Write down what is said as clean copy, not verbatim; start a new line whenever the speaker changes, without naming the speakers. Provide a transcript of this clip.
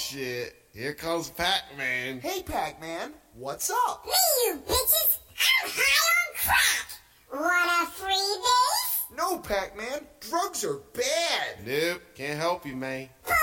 shit. Here comes Pac-Man.
Hey, Pac-Man. What's up?
Me, you bitches. I'm high on crack. Want a free base?
No, Pac-Man. Drugs are bad.
Nope, can't help you, man.
Fuck